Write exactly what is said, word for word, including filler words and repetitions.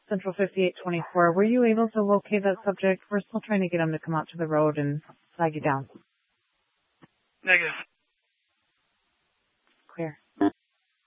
Central fifty-eight twenty-four. Were you able to locate that subject? We're still trying to get him to come out to the road and flag you down. Negative. Clear.